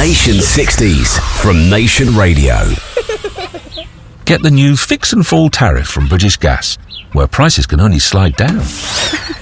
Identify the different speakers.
Speaker 1: Nation 60s from Nation Radio.
Speaker 2: Get the new Fix and Fall tariff from British Gas, where prices can only slide down.